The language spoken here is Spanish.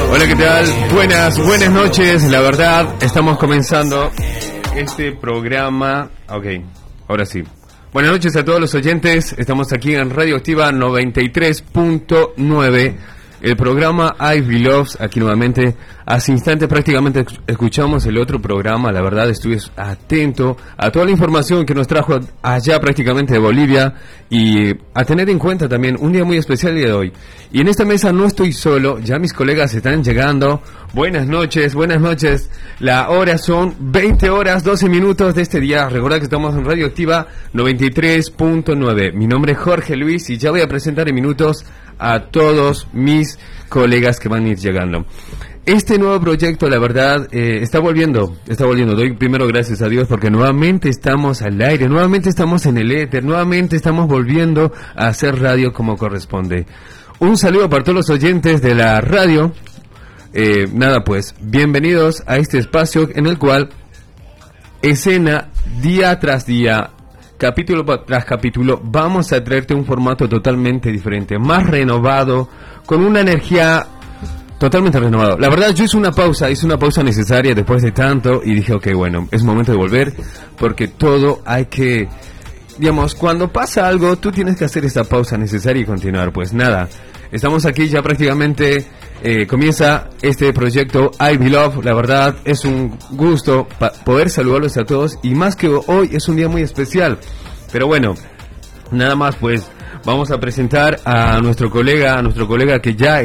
Hola, ¿qué tal? Buenas noches. La verdad, estamos comenzando este programa. Ok, ahora sí. Buenas noches a todos los oyentes. Estamos aquí en Radio Activa 93.9. El programa I Love, aquí nuevamente. Hace instantes prácticamente escuchamos el otro programa. La verdad, estuve atento a toda la información que nos trajo allá prácticamente de Bolivia. Y a tener en cuenta también un día muy especial el día de hoy. Y en esta mesa no estoy solo, ya mis colegas están llegando. Buenas noches. La hora son 20 horas, 12 minutos de este día. Recordad que estamos en Radio Activa 93.9. Mi nombre es Jorge Luis y ya voy a presentar en minutos a todos mis colegas que van a ir llegando. Este nuevo proyecto, la verdad, está volviendo. Doy primero gracias a Dios porque nuevamente estamos al aire, nuevamente estamos en el éter, nuevamente estamos volviendo a hacer radio como corresponde. Un saludo para todos los oyentes de la radio. Bienvenidos a este espacio en el cual escena día tras día, capítulo tras capítulo, vamos a traerte un formato totalmente diferente, más renovado, con una energía totalmente renovada. La verdad, yo hice una pausa necesaria después de tanto y dije, ok, bueno, es momento de volver, porque todo hay que, digamos, cuando pasa algo, tú tienes que hacer esa pausa necesaria y continuar. Pues nada, estamos aquí ya prácticamente, comienza este proyecto I Love. La verdad, es un gusto poder saludarlos a todos, y más que hoy es un día muy especial. Pero bueno, nada más, pues vamos a presentar a nuestro colega que ya